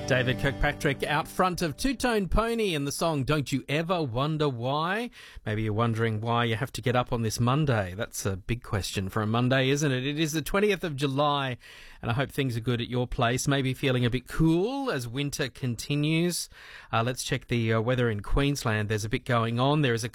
David Kirkpatrick out front of Two Tone Pony in the song Don't You Ever Wonder Why? Maybe you're wondering why you have to get up on this Monday. That's a big question for a Monday, isn't it? It is the 20th of July, and I hope things are good at your place. Maybe feeling a bit cool as winter continues. Let's check the weather in Queensland. There's a bit going on. There is a